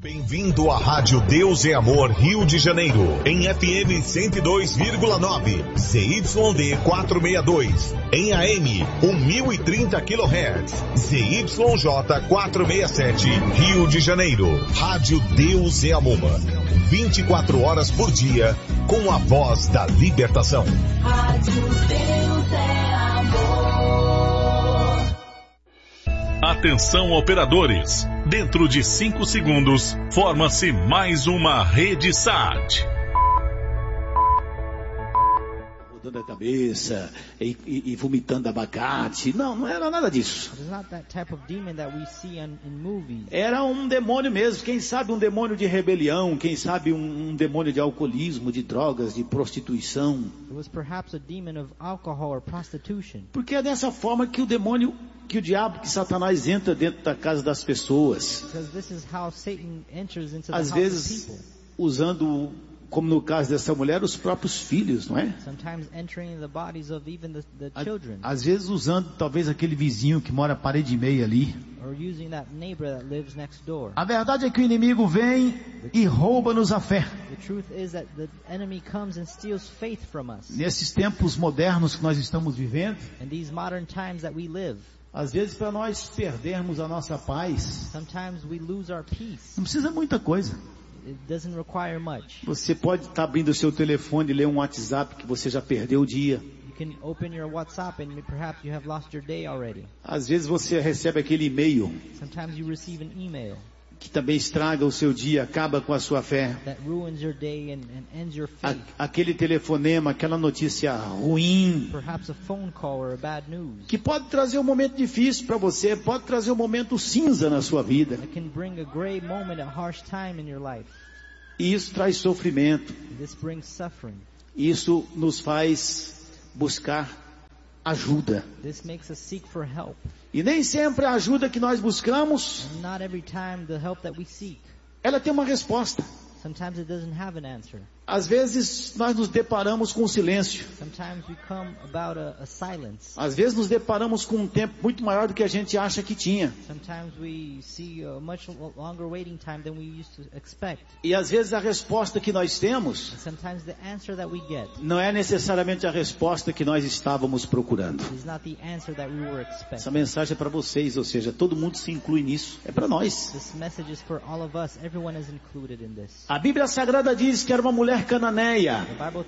Bem-vindo à Rádio Deus é Amor Rio de Janeiro, em FM 102,9, ZYD 462, em AM 1030 kHz, ZYJ 467, Rio de Janeiro. Rádio Deus é Amor, 24 horas por dia, com a voz da libertação. Rádio Deus é Amor. Atenção, operadores. Dentro de 5 segundos, forma-se mais uma rede SAT. Rodando a cabeça e vomitando abacate. Não era nada disso. Era um demônio mesmo. Quem sabe um demônio de rebelião. Quem sabe um demônio de alcoolismo, de drogas, de prostituição. Porque é dessa forma que o demônio, que o diabo, que Satanás entra dentro da casa das pessoas. Às vezes usando, como no caso dessa mulher, os próprios filhos, não é? Às vezes usando talvez aquele vizinho que mora parede e meia ali. A verdade é que o inimigo vem e rouba-nos a fé. Nesses tempos modernos que nós estamos vivendo, às vezes para nós perdermos a nossa paz, não precisa muita coisa. Você pode estar abrindo o seu telefone e ler um WhatsApp que você já perdeu o dia. Às vezes você recebe aquele e-mail que também estraga o seu dia, acaba com a sua fé. Aquele telefonema, aquela notícia ruim, que pode trazer um momento difícil para você, pode trazer um momento cinza na sua vida. E isso traz sofrimento. Isso nos faz buscar ajuda. E nem sempre a ajuda que nós buscamos, ela tem uma resposta. Às vezes nós nos deparamos com um silêncio. Às vezes nos deparamos com um tempo muito maior do que a gente acha que tinha. E às vezes a resposta que nós temos não é necessariamente a resposta que nós estávamos procurando. Essa mensagem é para vocês, ou seja, todo mundo se inclui nisso. É para nós. A Bíblia Sagrada diz que era uma mulher cananeia.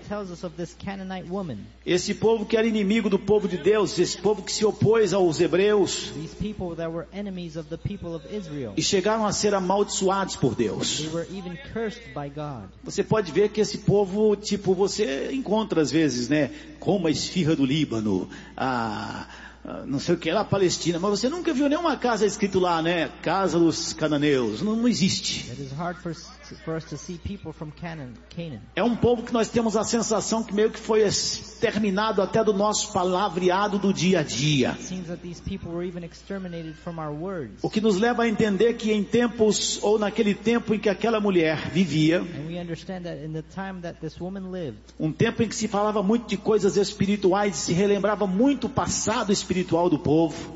Esse povo que era inimigo do povo de Deus, esse povo que se opôs aos hebreus, e chegaram a ser amaldiçoados por Deus. Você pode ver que esse povo, tipo, você encontra às vezes, né, como a esfirra do Líbano, não sei o que lá, Palestina, mas você nunca viu nenhuma casa escrito lá, né, casa dos cananeus. Não existe. É um povo que nós temos a sensação que meio que foi exterminado até do nosso palavreado do dia a dia. O que nos leva a entender que em tempos, ou naquele tempo em que aquela mulher vivia, um tempo em que se falava muito de coisas espirituais, se relembrava muito o passado espiritual do povo,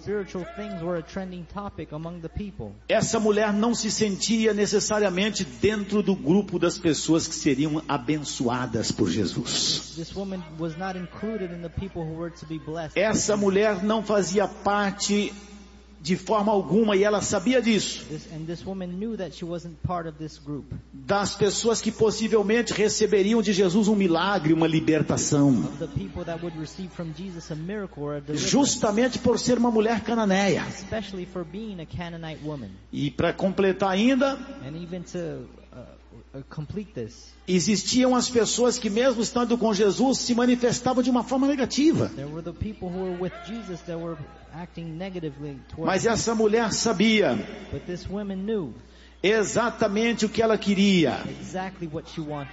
essa mulher não se sentia necessariamente dentro do grupo das pessoas que seriam abençoadas por Jesus. Essa mulher não fazia parte de forma alguma, e ela sabia disso, das pessoas que possivelmente receberiam de Jesus um milagre, uma libertação, justamente por ser uma mulher cananeia. E para completar ainda, existiam as pessoas que mesmo estando com Jesus se manifestavam de uma forma negativa. Mas essa mulher sabia exatamente o que ela queria.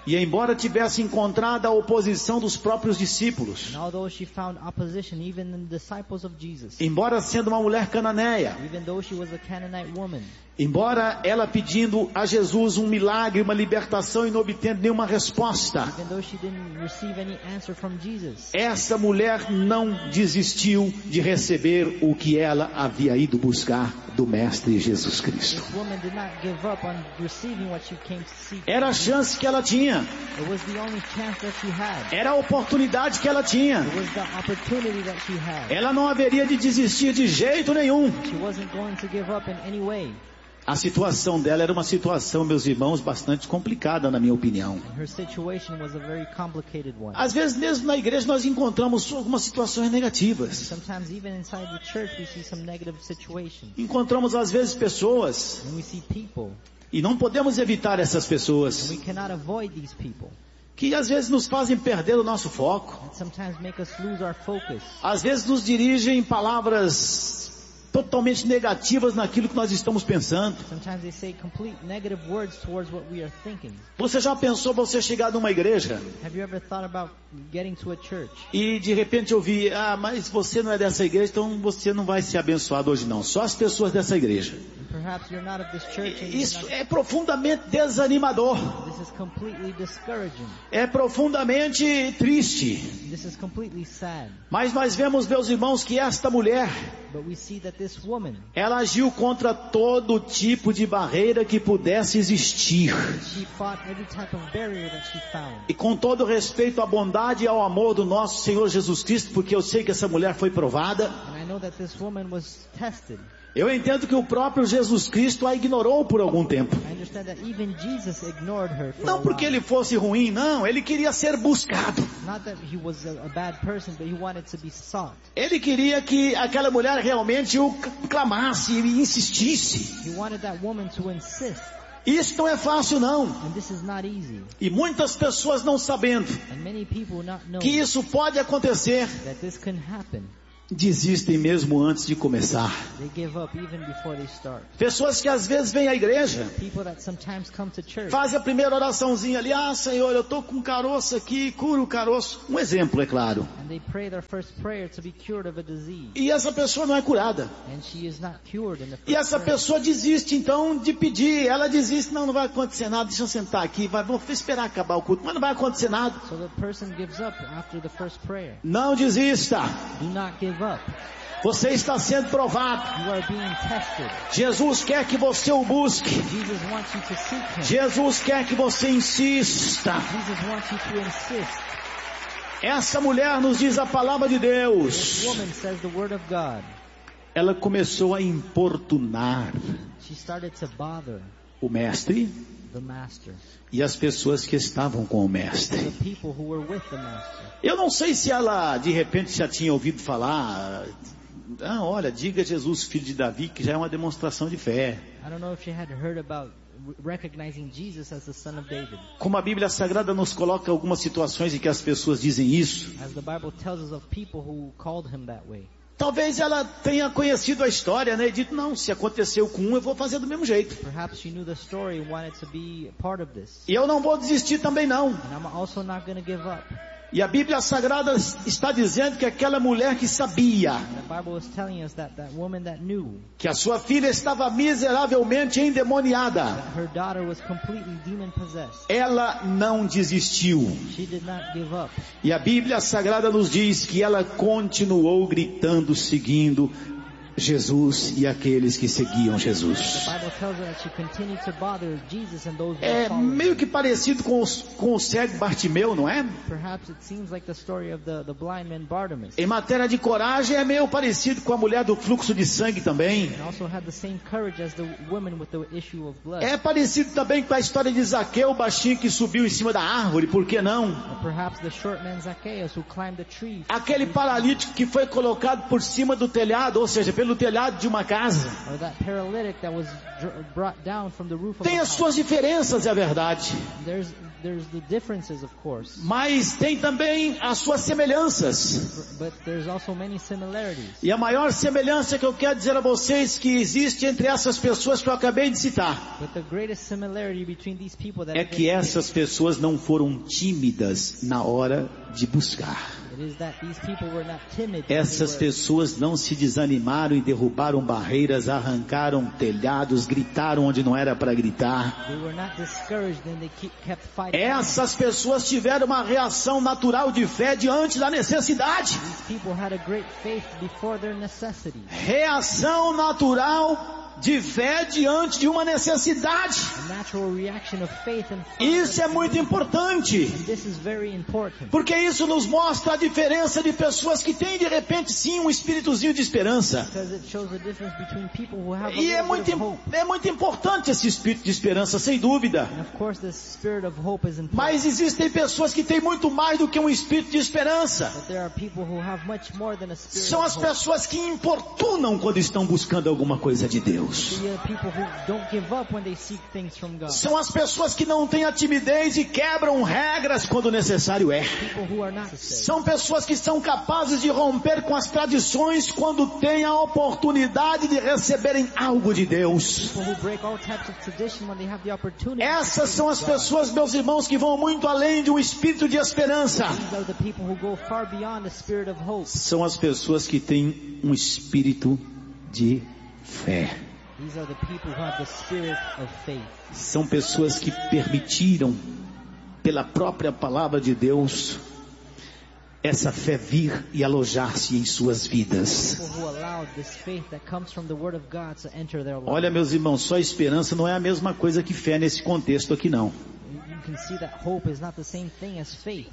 E embora tivesse encontrado a oposição dos próprios discípulos, And although she found opposition even in the disciples of Jesus, embora sendo uma mulher cananeia, even though she was a Canaanite woman, embora ela pedindo a Jesus um milagre, uma libertação e não obtendo nenhuma resposta, even though she didn't receive any answer from Jesus, essa mulher não desistiu de receber o que ela havia ido buscar do Mestre Jesus Cristo. this woman did not give up on receiving what she came to seek. Era a chance que ela tinha, It was the only chance that she had. era a oportunidade que ela tinha. It was the opportunity that she had. Ela não haveria de desistir de jeito nenhum. She wasn't going to give up in any way. A situação dela era uma situação, meus irmãos, bastante complicada, na minha opinião. Her situation was a very complicated one. Às vezes mesmo na igreja nós encontramos algumas situações negativas. Sometimes even inside the church we see some negative situations. Encontramos às vezes pessoas, And we see people, e não podemos evitar essas and pessoas, we cannot avoid these people. que às vezes nos fazem perder o nosso foco. That sometimes make us lose our focus. Às vezes nos dirigem palavras totalmente negativas naquilo que nós estamos pensando. Sometimes they say complete negative words towards what we are thinking. Você já pensou você chegar numa igreja Have you ever thought about getting to a church e de repente ouvir, mas você não é dessa igreja, então você não vai ser abençoado hoje não, só as pessoas dessa igreja. and perhaps you're not of this church and Isso é profundamente desanimador, this is completely discouraging. é profundamente triste. This is completely sad. Mas nós vemos, meus irmãos, que esta mulher, But we see that this woman, ela agiu contra todo tipo de barreira que pudesse existir. she fought every type of barrier that she found. E com todo respeito à bondade e ao amor do nosso Senhor Jesus Cristo, porque eu sei que essa mulher foi provada, And I know that this woman was tested. eu entendo que o próprio Jesus Cristo a ignorou por algum tempo. I understand that even Jesus ignored her for a Não porque while. ele fosse ruim, não, ele queria ser buscado. Not that he was a bad person, but he wanted to be sought. Ele queria que aquela mulher realmente o clamasse e insistisse. He wanted that woman to insist. Isso não é fácil não. And this is not easy. E muitas pessoas não sabendo And many people not que knowing isso pode acontecer, that this can happen. desistem mesmo antes de começar. They give up even before they start. Pessoas que às vezes vêm à igreja, People that sometimes come to church, fazem a primeira oraçãozinha ali, Senhor, eu estou com caroço aqui, cura o caroço. Um exemplo, é claro. and they pray their first prayer to be cured of a disease. E essa pessoa não é curada. And she is not cured in the E first essa prayer. pessoa desiste então de pedir. Ela desiste, não vai acontecer nada, deixa eu sentar aqui, vou esperar acabar o culto, mas não vai acontecer nada. So the person gives up after the first prayer. Não desista. Do not give up. Você está sendo provado. You are being tested. Jesus quer que você o busque. Jesus wants you to seek Him. Jesus quer que você insista. Jesus wants you to insist. Essa mulher nos diz a palavra de This Deus. woman says the word of God. Ela começou a importunar She started to bother o mestre the master, e as pessoas que estavam com o mestre. the people who were with the master. Eu não sei se ela de repente já tinha ouvido falar, olha, diga Jesus, filho de Davi, que já é uma demonstração de fé. I don't know if she had heard about recognizing Jesus as the son of David. Como a Bíblia Sagrada nos coloca algumas situações em que as pessoas dizem isso, As the Bible tells us of people who called him that way. talvez ela tenha conhecido a história, né? E dito, não, se aconteceu com um, eu vou fazer do mesmo jeito. Perhaps she knew the story and wanted to be a part of this. E eu não vou desistir também não. And I'm also not going to give up. E a Bíblia Sagrada está dizendo que aquela mulher que sabia The Bible is telling us that woman that knew que a sua filha estava miseravelmente endemoniada, that her daughter was completely demon possessed. ela não desistiu. She did not give up. E a Bíblia Sagrada nos diz que ela continuou gritando, seguindo Jesus e aqueles que seguiam Jesus. The Bible tells us that she continued to bother Jesus and those who É were following meio him. que parecido com o cego Bartimeu, não é? Perhaps it seems like the story of the blind man Bartimaeus. Em matéria de coragem é meio parecido com a mulher do fluxo de sangue também. And also had the same courage as the woman with the issue of blood. É parecido também com a história de Zaqueu, o baixinho que subiu em cima da árvore, por que não? Or perhaps the short man Zacchaeus who climbed the tree. Aquele paralítico que foi colocado por cima do telhado, ou seja, pelo pelo telhado de uma casa. or that paralytic that was brought down from the roof of Tem a as house. suas diferenças, é verdade. There's the differences, of course, Mas tem também as suas semelhanças. but there's also many similarities. E a maior semelhança que eu quero dizer a vocês que existe entre essas pessoas que eu acabei de citar, But the greatest similarity between these people that é I've que been essas pessoas não foram tímidas na hora de buscar. It is that these people were not timid. They Essas were- pessoas não se desanimaram e derrubaram barreiras, arrancaram telhados, gritaram onde não era para gritar. They were not discouraged and they kept fighting. Essas pessoas tiveram uma reação natural de fé diante da necessidade. These people had a great faith before their necessity. Reação natural de fé diante de uma necessidade. A natural reaction of faith and Isso é muito importante, And this is very important. porque isso nos mostra a diferença de pessoas que têm de repente sim um espíritozinho de esperança. Because it shows the difference between people who have a E little bit of hope. é muito importante esse espírito de esperança, sem dúvida. And of course the spirit of hope is important. Mas existem pessoas que têm muito mais do que um espírito de esperança. But there are people who have much more than a spirit São of as hope. pessoas que importunam quando estão buscando alguma coisa de Deus. They are people who don't give up when they seek things from God. São as pessoas que não têm a timidez e quebram regras quando necessário é. People who are not saved. São pessoas que são capazes de romper com as tradições quando têm a oportunidade de receberem algo de Deus. People who break all types of tradition when they have the opportunity. Essas to são serve as God. pessoas, meus irmãos, que vão muito além de um espírito de esperança. These are the people who go far beyond the spirit of hope. São as pessoas que têm um espírito de fé. These are the people who have the spirit of faith. São pessoas que permitiram, pela própria palavra de Deus, essa fé vir e alojar-se em suas vidas. People who allowed this faith that comes from the word of God to enter their life. Olha, meus irmãos, só esperança não é a mesma coisa que fé nesse contexto aqui não. You can see that hope is not the same thing as faith.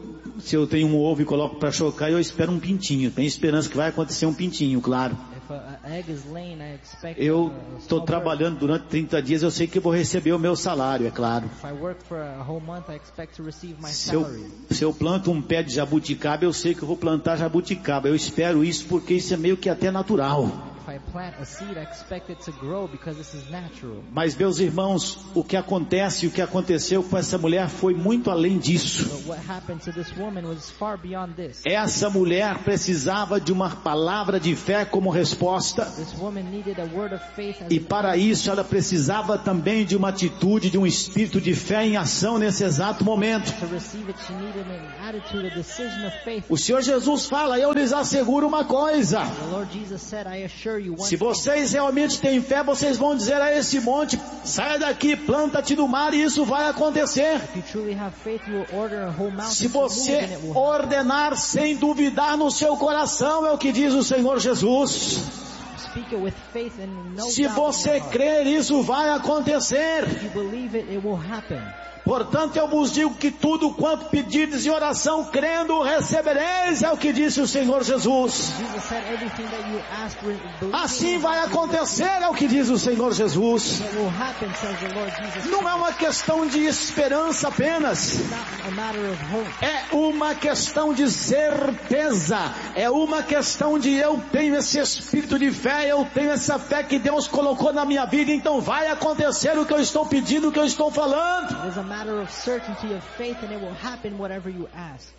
Se eu tenho um ovo e coloco para chocar, eu espero um pintinho. Tem esperança que vai acontecer um pintinho, claro. If an egg is laying, I expect Eu a estou small bird. trabalhando durante 30 dias, eu sei que eu vou receber o meu salário, é claro. If I work for a whole month, I expect to receive my Se salary. eu planto um pé de jabuticaba, eu sei que eu vou plantar jabuticaba. Eu espero isso porque isso é meio que até natural. If I plant a seed, I expect it to grow because this is natural. Mas, meus irmãos, o que acontece, o que aconteceu com essa mulher foi muito além disso. But what happened to this woman was far beyond this. Essa mulher precisava de uma palavra de fé como resposta. This woman needed a word of faith as E an para isso ela precisava também de uma atitude, de um espírito de fé em ação nesse exato momento. to receive it. She needed an attitude, a decision of faith. O Senhor Jesus fala, eu lhes asseguro uma coisa. The Lord Jesus said, I assure you one Se thing. vocês realmente têm fé, vocês vão dizer a esse monte, saia daqui, planta-te no mar e isso vai acontecer. If you truly have faith, you will order a whole mountain Se to move você and it will happen. ordenar sem duvidar no seu coração, é o que diz o Senhor Jesus. Speak it with faith and no Se doubt in você your heart. crer, isso vai acontecer. If you believe it, it will happen. Portanto, eu vos digo que tudo quanto pedides em oração, crendo, recebereis, é o que disse o Senhor Jesus. Jesus said everything that you ask, believe Assim vai acontecer, é o que diz o Senhor Jesus. It will happen, says the Lord Jesus. Não é uma questão de esperança apenas. It's not a matter of hope. É uma questão de certeza. É uma questão de eu tenho esse espírito de fé, eu tenho essa fé que Deus colocou na minha vida, então vai acontecer o que eu estou pedindo, o que eu estou falando. It is a matter of certainty of faith and it will happen whatever you ask.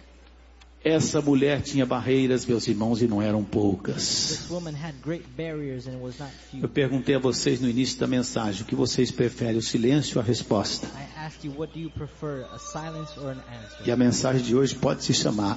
Essa mulher tinha barreiras, meus irmãos, e não eram poucas. This woman had great barriers and it was not few. Eu perguntei a vocês no início da mensagem, o que vocês preferem, o silêncio ou a resposta? I asked you, what do you prefer, a silence or an answer? E a mensagem de hoje pode se chamar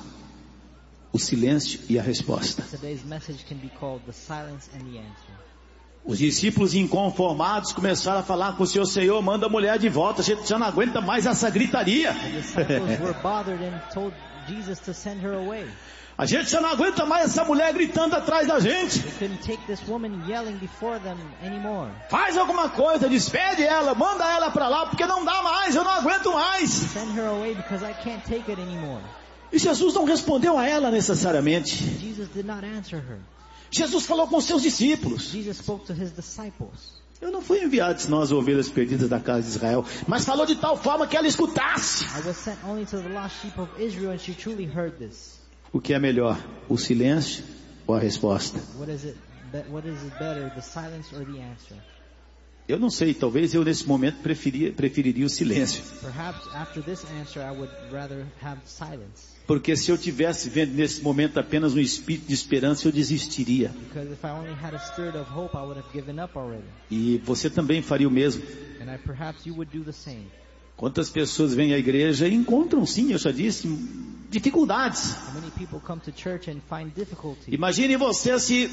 o silêncio e a resposta. Today's message can be called the silence and the answer. Os discípulos inconformados começaram a falar com o Senhor, manda a mulher de volta, a gente já não aguenta mais essa gritaria. The disciples were bothered and told Jesus to send her away. A gente já não aguenta mais essa mulher gritando atrás da gente. They couldn't take this woman yelling before them anymore. Faz alguma coisa, despede ela, manda ela para lá, porque não dá mais, eu não aguento mais. Send her away because I can't take it anymore. E Jesus não respondeu a ela necessariamente. Jesus did not answer her. Jesus falou com seus discípulos. Jesus spoke to his disciples. Eu não fui enviado senão as ovelhas perdidas da casa de Israel, mas falou de tal forma que ela escutasse. I was sent only to the lost sheep of Israel and she truly heard this. O que é melhor, o silêncio ou a resposta? What is it better, the silence or the answer? Eu não sei, talvez eu nesse momento preferiria o silêncio. Perhaps after this answer I would rather have silence. Porque se eu tivesse vendo nesse momento apenas um espírito de esperança, eu desistiria. Because if I only had a spirit of hope, I would have given up already. E você também faria o mesmo. And perhaps you would do the same. Quantas pessoas vêm à igreja e encontram, sim, eu já disse, dificuldades. How many people come to church and find difficulty? Imagine você se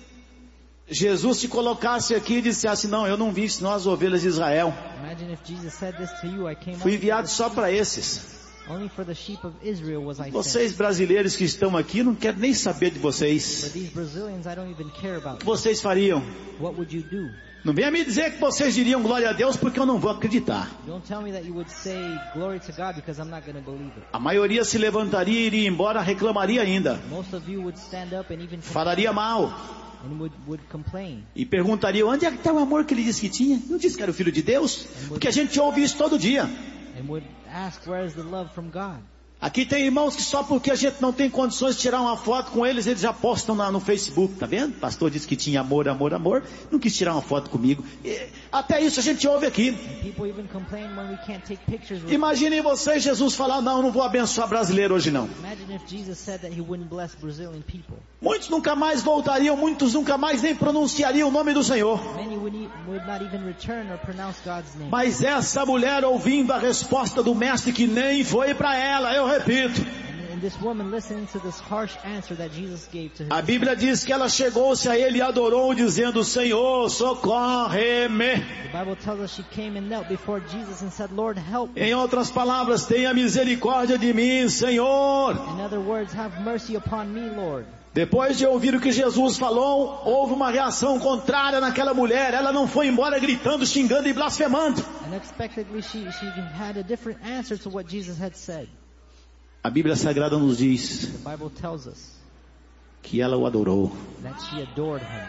Jesus te colocasse aqui e dissesse, não, eu não vim senão as ovelhas de Israel. Imagine if Jesus said this to you, I came Fui enviado só para esses. Only for the sheep of Israel was I Vocês sent. brasileiros que estão aqui, não quero nem saber de vocês. For these Brazilians, I don't even care O about que them. vocês fariam? What would you do? Não venha me dizer que vocês diriam glória a Deus, porque eu não vou acreditar. Don't tell me that you would say glory to God because I'm not going to believe it. A maioria se levantaria e iria embora, reclamaria ainda. Most of you would stand up and even Falaria mal. and would complain. E perguntaria, onde é que está o amor que ele disse que tinha? Não disse que era o Filho de Deus? Porque a gente ouve isso todo dia. And would ask, where is the love from God? Aqui tem irmãos que só porque a gente não tem condições de tirar uma foto com eles, eles já postam no Facebook, tá vendo? O pastor disse que tinha amor, amor, amor, não quis tirar uma foto comigo. Até isso a gente ouve aqui. And people even complain when we can't take pictures with Imaginem vocês, Jesus falar, não vou abençoar brasileiro hoje não. Imagine if Jesus said that he wouldn't bless Brazilian people. Muitos nunca mais voltariam, muitos nunca mais nem pronunciariam o nome do Senhor. Many would not even return or pronounce God's name. Mas essa mulher ouvindo a resposta do mestre que nem foi para ela, eu repito. And this woman listening to this harsh answer that Jesus gave to her. A Bíblia diz que ela chegou-se a ele e adorou dizendo, Senhor, socorre-me. The Bible tells us she came and knelt before Jesus and said, Lord, help me. Em outras palavras, tenha misericórdia de mim, Senhor. In other words, have mercy upon me, Lord. Depois de ouvir o que Jesus falou, houve uma reação contrária naquela mulher. Ela não foi embora gritando, xingando e blasfemando. Unexpectedly, she had a different answer to what Jesus had said. A Bíblia Sagrada nos diz The Bible tells us que ela o adorou. that she adored him.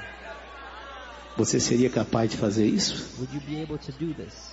Você seria capaz de fazer isso? Would you be able to do this?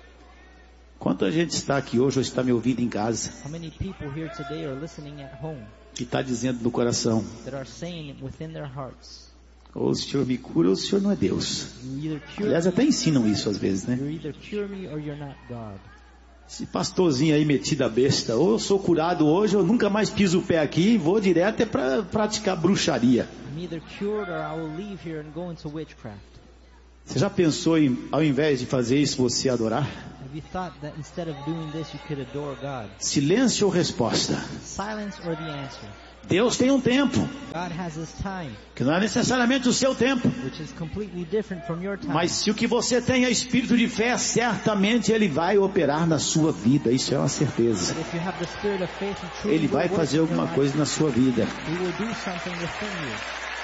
Quanta gente está aqui hoje ou está me ouvindo em casa, How many people here today are listening at home que está dizendo no coração, that are saying within their hearts, ou o Senhor me cura ou o Senhor não é Deus. you either cure Aliás, até ensinam isso às vezes, né? you either cure me or you're not God. Esse pastorzinho aí metido a besta, ou eu sou curado hoje, ou nunca mais piso o pé aqui e vou direto para praticar bruxaria. I'm either cured or I will leave here and go into witchcraft. Você já pensou em, ao invés de fazer isso, você adorar? Have you thought that instead of doing this you could adore God? Silêncio ou resposta? Silence or the answer? Deus tem um tempo, God has His time, que não é necessariamente o seu tempo. which is completely different from your time. Mas se o que você tem é espírito de fé, certamente Ele vai operar na sua vida. Isso é uma certeza. But if you have the spirit of faith and truth, Ele vai fazer alguma coisa na sua vida. He will do something within you.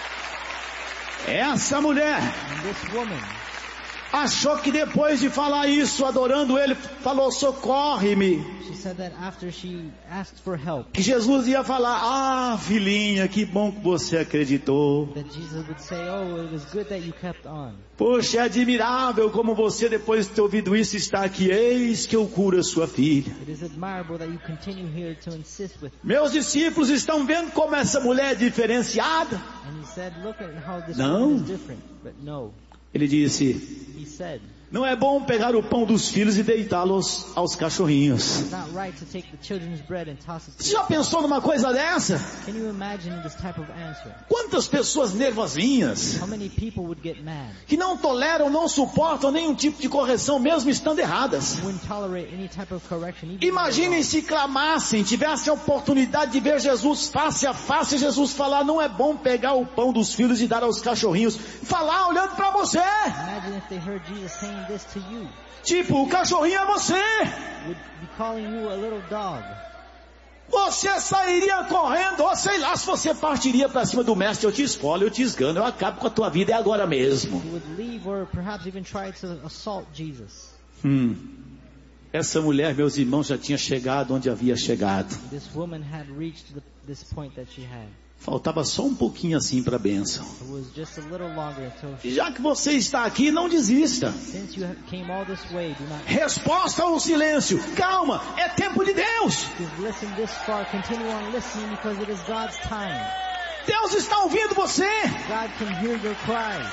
Essa mulher And this woman achou que depois de falar isso, adorando Ele, falou, socorre-me. She said that after she asked for help, Que Jesus ia falar, ah, filhinha, que bom que você acreditou. that Jesus would say, oh, it was good that you kept on. Poxa, é admirável como você, depois de ter ouvido isso, está aqui. Eis que eu curo a sua filha. It is admirable that you continue here to insist with me. Meus discípulos estão vendo como essa mulher é diferenciada. And he said, look at how this Não. woman is different. But no, Ele disse, he said, não é bom pegar o pão dos filhos e deitá-los aos cachorrinhos. it's not right to take the children's bread and toss it Você to já pensou numa coisa dessa? Can you imagine this type of answer? Quantas pessoas nervosinhas, How many people would get mad? que não toleram, não suportam nenhum tipo de correção, mesmo estando erradas. Wouldn't tolerate any type of correction. Even Imaginem se clamassem, tivessem a oportunidade de ver Jesus face a face, Jesus falar, não é bom pegar o pão dos filhos e dar aos cachorrinhos. Falar olhando para você. Imagine if they heard Jesus saying this to you. Tipo, o cachorrinho é você. Would be calling you a little dog. Você sairia correndo, ou sei lá, se você partiria para cima do mestre, eu te esfolo, eu te esgano, eu acabo com a tua vida, é agora mesmo. You would leave or perhaps even try to assault Jesus. Essa mulher, meus irmãos, já tinha chegado onde havia chegado. This woman had reached this point that she had. Faltava só um pouquinho assim para a bênção. It was just a little longer until E já que você está aqui, não desista. since you came all this way, do not Resposta ou silêncio? Calma, é tempo de Deus. you've listened this far, continue on listening because it is God's time. Deus está ouvindo você. God can hear your cries.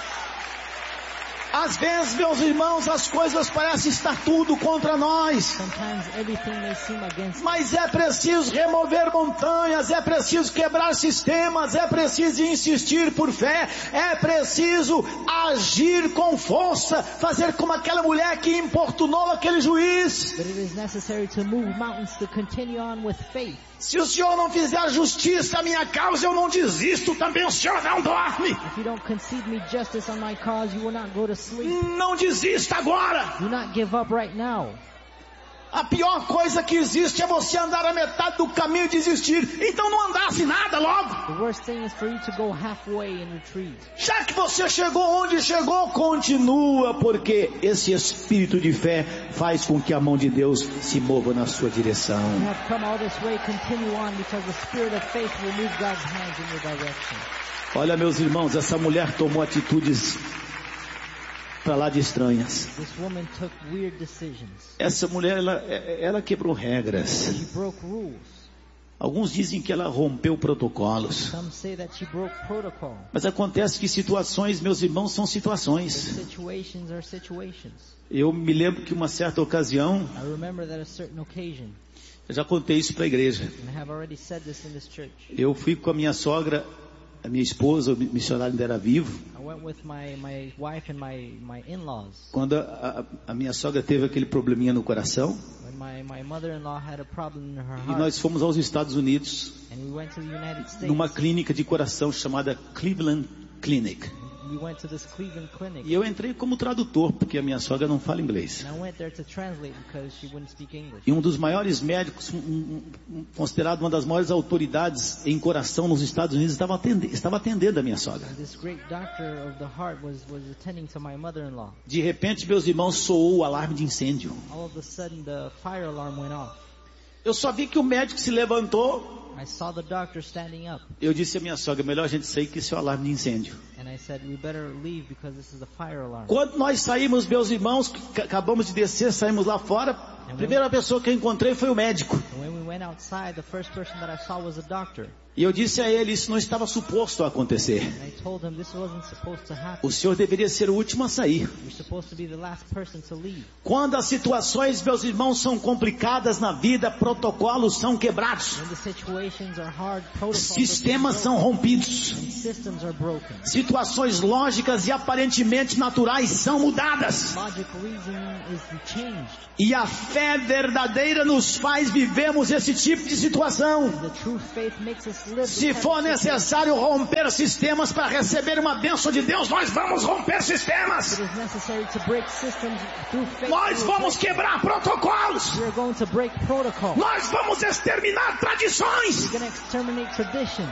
Às vezes, meus irmãos, as coisas parecem estar tudo contra nós. Sometimes everything may seem against us. Mas é preciso remover montanhas, é preciso quebrar sistemas, é preciso insistir por fé, é preciso agir com força, fazer como aquela mulher que importunou aquele juiz. But it is necessary to move mountains to continue on with faith. Se o Senhor não fizer justiça à minha causa, eu não desisto, também o Senhor não dorme. If you don't concede me justice on my cause, you will not go to sleep. Não desista agora. Do not give up right now. A pior coisa que existe é você andar a metade do caminho e desistir. Então não andasse nada logo. The worst thing is for you to go halfway and retreat. Já que você chegou onde chegou, continua, porque esse espírito de fé faz com que a mão de Deus se mova na sua direção. You have come all this way, continue on, because the spirit of faith will move God's hands in your direction. Olha, meus irmãos, essa mulher tomou atitudes para lá de estranhas. This woman took weird decisions. Essa mulher, ela quebrou regras. She broke rules. Alguns dizem que ela rompeu protocolos. Some say that she broke protocol. Mas acontece que situações, meus irmãos, são situações. Situations are situations. Eu me lembro que uma certa ocasião, I remember that a certain occasion, eu já contei isso para a igreja. and I have already said this in this church. Eu fui com a minha sogra, a minha esposa, o missionário ainda era vivo. I went with my wife and my in-laws. Quando a minha sogra teve aquele probleminha no coração, When my mother-in-law had a problem in her e heart, nós fomos aos Estados Unidos, and we went to the United States. numa clínica de coração chamada Cleveland Clinic. We went to this Cleveland clinic. E eu entrei como tradutor, porque a minha sogra não fala inglês. And I went there to translate because she wouldn't speak English. E um dos maiores médicos, considerado uma das maiores autoridades em coração nos Estados Unidos, estava atendendo a minha sogra. And this great doctor of the heart was attending to my mother-in-law. De repente, meus irmãos, soou o alarme de incêndio. All of a sudden the fire alarm went off. Eu só vi que o médico se levantou. I saw the doctor standing up. Eu disse à minha sogra, melhor a gente sair que isso é o alarme de incêndio. And I said, we better leave because this is a fire alarm. Quando nós saímos, meus irmãos, acabamos de descer, saímos lá fora, a primeira pessoa que eu encontrei foi o médico. And when we went outside, the first person that I saw was a doctor. E eu disse a ele, isso não estava suposto a acontecer. And I told him this wasn't supposed to happen. O senhor deveria ser o último a sair. You're supposed to be the last person to leave. Quando as situações, meus irmãos, são complicadas na vida, protocolos são quebrados. When the situations are hard, protocols Sistemas são rompidos. and systems are broken. Situações lógicas e aparentemente naturais são mudadas. Logic reason is changed. E a fé verdadeira nos faz vivermos esse tipo de situação. The true faith makes us live. Se for necessário romper sistemas para receber uma bênção de Deus, nós vamos romper sistemas. It is necessary to break systems through faith. Nós vamos quebrar protocolos. We're going to break protocol. Nós vamos exterminar tradições. We're going to exterminate tradition.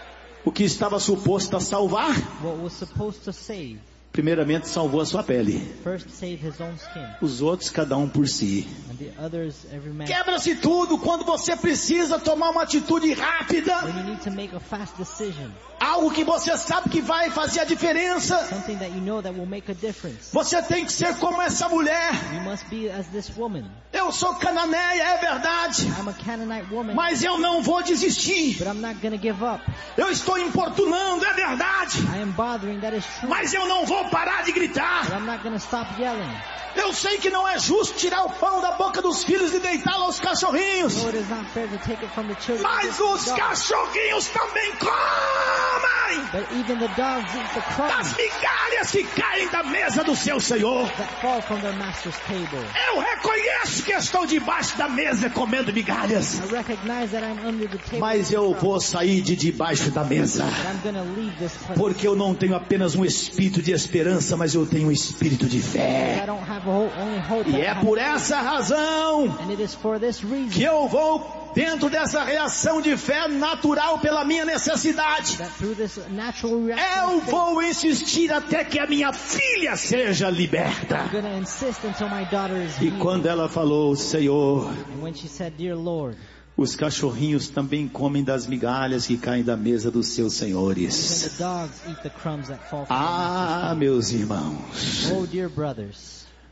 O que estava suposto a salvar, What was supposed to save, primeiramente salvou a sua pele. first save his own skin. Os outros, cada um por si. And the others, every man. Quebra-se tudo quando você precisa tomar uma atitude rápida. When you need to make a fast decision, Algo que você sabe que vai fazer a diferença. something that you know that will make a difference. Você tem que ser como essa mulher. You must be as this woman. Eu sou cananeia, é verdade. I'm a Canaanite woman, Mas eu não vou desistir. but I'm not going to give up. Eu estou importunando, é verdade. I am bothering, that is true. Mas eu não vou parar de But gritar. I'm not going to stop yelling. Eu sei que não é justo tirar o pão da boca dos filhos e deitá-lo aos cachorrinhos. No, it is not fair to take it from the children. Mas os cachorrinhos também comem But even the dogs eat the das crumbs migalhas que caem da mesa do seu Senhor. that fall from their master's table. Eu reconheço que estou debaixo da mesa comendo migalhas. I recognize that I'm under the table. Mas eu vou sair de debaixo da mesa. But I'm going to leave this place. Porque eu não tenho apenas um espírito de esperança, mas eu tenho um espírito de I fé. don't have only hope. E but I é have por faith. essa razão And it is for this reason que eu vou dentro dessa reação de fé natural pela minha necessidade. that through this natural reaction Eu of faith, vou insistir até que a minha filha seja liberta. I'm going to insist until my daughter is E healed. quando ela falou, Senhor, And when she said, Dear Lord, os cachorrinhos também comem das migalhas que caem da mesa dos seus even senhores. the dogs eat the crumbs that fall from Ah, meus irmãos, the Oh, dear brothers,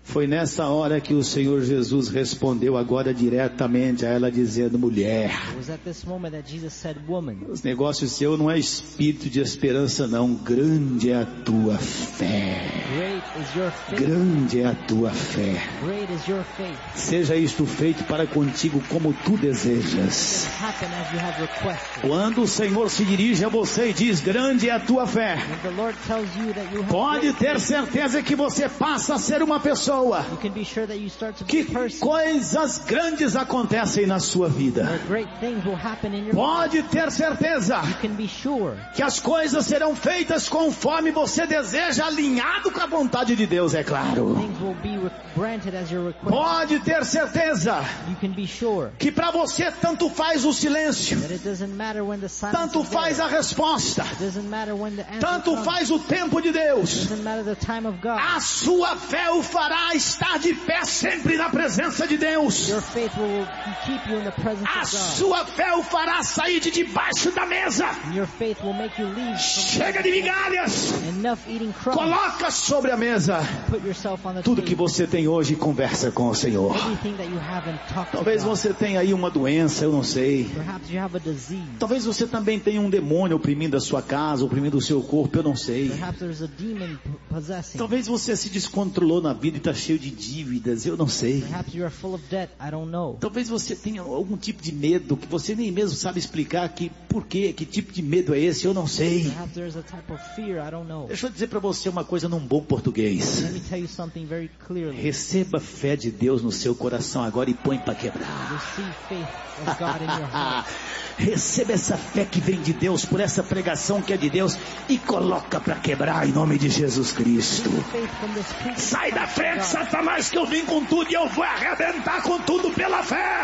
Foi nessa hora que o Senhor Jesus respondeu agora diretamente a ela, dizendo: mulher, It was at this moment that Jesus said, woman, os negócios seu não é espírito de esperança não, grande é a tua fé. great is your faith. Grande é a tua fé. Great is your faith. Seja isto feito para contigo como tu desejas. Happen as you have requested. Quando o Senhor se dirige a você e diz: grande é a tua fé, When the Lord tells you that you have pode great ter faith, certeza que você passa a ser uma pessoa. you can be sure that you start to be Que a person coisas grandes acontecem na sua where vida. great things will happen in your life. Pode ter certeza You can be sure que as coisas serão feitas conforme você deseja, alinhado com a vontade de Deus, é claro. things will be granted as your request. Pode ter certeza You can be sure que para você tanto faz o silêncio, that it doesn't matter when the silence tanto is faz a there. resposta, It doesn't matter when the answer tanto comes. faz o tempo de It Deus. doesn't matter the time of God. A sua fé o fará estar de pé sempre na presença de Deus. Your faith will keep you in the presence A of God. sua fé o fará sair de debaixo da mesa. And your faith will make you leave Chega de migalhas. enough eating crumbs. Coloca sobre a mesa Put yourself on the tudo que table. você tem hoje e conversa com o Senhor. Everything that you have and talk to Talvez God. você tenha aí uma doença, eu não sei. Perhaps you have a disease. Talvez você também tenha um demônio oprimindo a sua casa, oprimindo o seu corpo, eu não sei. Perhaps there's a demon possessing. Talvez você se descontrolou na vida e está cheio de dívidas, eu não sei. Perhaps you are full of debt. I don't know. Talvez você tenha algum tipo de medo que você nem mesmo sabe explicar que por quê, que tipo de medo é esse, eu não sei. Perhaps there's a type of fear. I don't know. Deixa eu dizer para você uma coisa num bom português. Let me tell you something very clearly. Receba fé de Deus no seu coração agora e põe para quebrar. Receive faith of God in your heart. Receba essa fé que vem de Deus por essa pregação que é de Deus e coloca para quebrar em nome de Jesus Cristo. Receive faith from this preaching Sai da from frente, God. Satanás, que eu vim com tudo e eu vou arrebentar com tudo pela fé.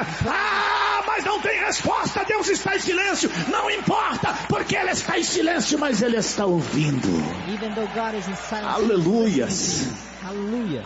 Ah, mas não tem resposta, Deus está em silêncio. Não importa, porque Ele está em silêncio, mas Ele está ouvindo. Even though God is in silence. Aleluias. Hallelujah.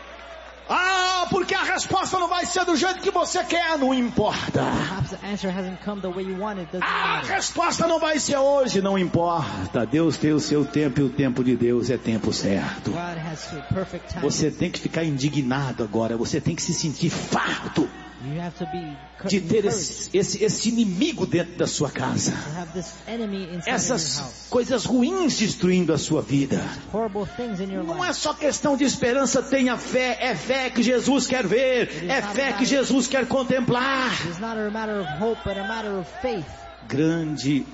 Ah, porque a resposta não vai ser do jeito que você quer, não importa. Perhaps the answer hasn't come the way you want. It doesn't A matter. resposta não vai ser hoje, não importa. Deus tem o seu tempo e o tempo de Deus é tempo certo. God has a perfect time. Você tem que ficar indignado agora, você tem que se sentir farto You have to be de ter encouraged esse inimigo dentro da sua casa. to have this enemy inside of your Essas house. coisas ruins destruindo a sua vida. Horrible things in your Não é life. só questão de esperança, tenha fé, é fé que Jesus quer ver, é fé que Jesus quer contemplar. It's not a matter of hope, but a matter of faith. Grande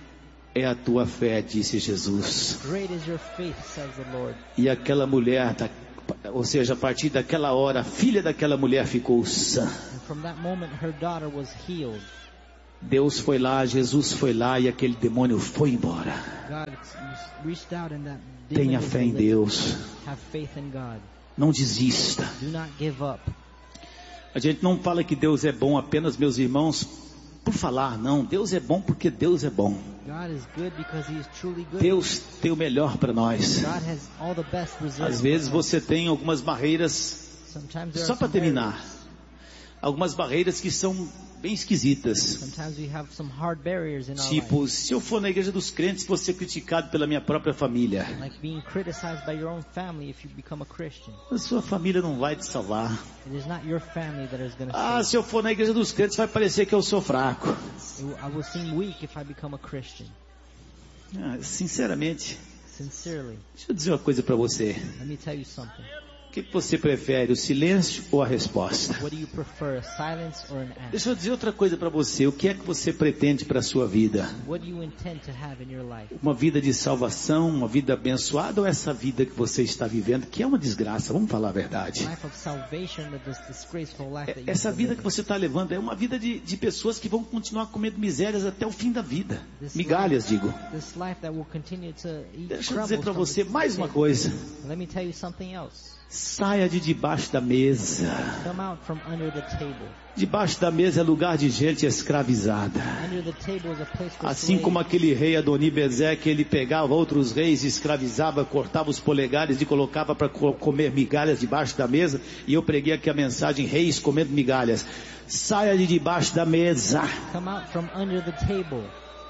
é a tua fé, disse Jesus. Great is your faith, says the Lord. E aquela mulher, ou seja, a partir daquela hora, a filha daquela mulher ficou sã. And from that moment, her daughter was healed. Deus foi lá, Jesus foi lá e aquele demônio foi embora. God reached out and that Tenha demon was fé em delivered. Deus. Have faith in God. Não desista. Do not give up. A gente não fala que Deus é bom apenas, meus irmãos, por falar, não. Deus é bom porque Deus é bom. God is good because He is truly good. Deus tem o melhor para nós. God has all the best reserved. Às vezes for us. você tem algumas barreiras, Sometimes there só are para some terminar, barriers. algumas barreiras que são bem esquisitas. Sometimes we have some hard barriers in our Tipo, life. se eu for na igreja dos crentes, vou ser criticado pela minha própria família. Like being criticized by your own family if you become a Christian. A sua família não vai te salvar. It is not your family that is going to Ah, save se eu for na igreja dos crentes, vai parecer que eu sou fraco. you. I will seem weak if I become a Christian. Ah, sinceramente, Sincerely, deixa eu dizer uma coisa para você. let me tell you something. O que você prefere, o silêncio ou a resposta? What do you prefer, a silence or an answer? Deixa eu dizer outra coisa para você. O que é que você pretende para a sua vida? What do you intend to have in your life? Uma vida de salvação, uma vida abençoada ou essa vida que você está vivendo, que é uma desgraça, vamos falar a verdade. Life of salvation or this disgraceful life that you Essa vida que live? você está levando é uma vida de pessoas que vão continuar comendo misérias até o fim da vida. This Migalhas, digo. This life that will continue to eat Deixa eu crumbles dizer para from você the mais uma table. coisa. Let me tell you something else. Saia de debaixo da mesa. Come out from under the table. Debaixo da mesa é lugar de gente escravizada. Under the table is a place for Assim como slaves. aquele rei Adoni-Bezeque, ele pegava outros reis, escravizava, cortava os polegares e colocava para comer migalhas debaixo da mesa. E eu preguei aqui a mensagem, reis comendo migalhas. Saia de debaixo da mesa. Come out from under the table.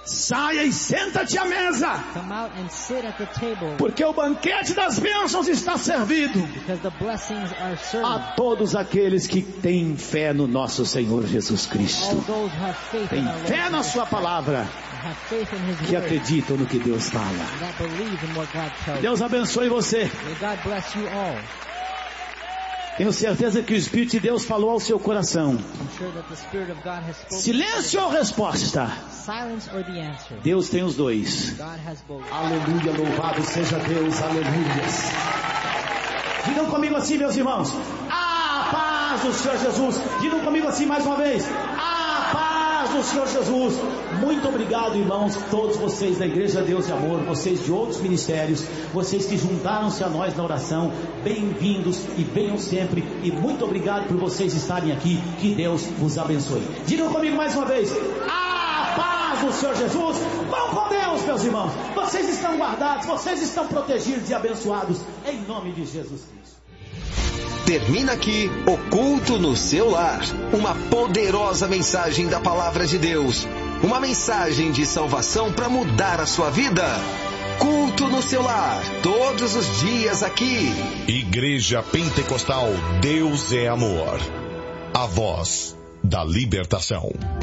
Saia e senta-te à mesa. Come out and sit at the table. Porque o banquete das bênçãos está servido Because the blessings are a served. todos aqueles que têm fé no nosso Senhor Jesus All Cristo. those who have faith Tem in our Lord fé na Jesus sua palavra, Christ, have faith in His que word, acreditam no que Deus fala. that believe in what God tells you. Deus abençoe você. May God bless you all. Tenho certeza que o Espírito de Deus falou ao seu coração. I'm sure that the Spirit of God has spoken. Silêncio ou resposta? Silence or the answer. Deus tem os dois. God has both. Aleluia, louvado seja Deus, aleluia. Digam comigo assim, meus irmãos. A paz do Senhor Jesus. Digam comigo assim mais uma vez. A paz do Senhor Jesus. Muito obrigado, irmãos, todos vocês da Igreja Deus e Amor, vocês de outros ministérios, vocês que juntaram-se a nós na oração. Bem-vindos e venham sempre. E muito obrigado por vocês estarem aqui. Que Deus vos abençoe. Digam comigo mais uma vez. A paz do Senhor Jesus. Vão com Deus, meus irmãos. Vocês estão guardados, vocês estão protegidos e abençoados em nome de Jesus Cristo. Termina aqui o Culto no Seu Lar. Uma poderosa mensagem da Palavra de Deus. Uma mensagem de salvação para mudar a sua vida. Culto no Seu Lar. Todos os dias aqui. Igreja Pentecostal Deus é Amor. A voz da libertação.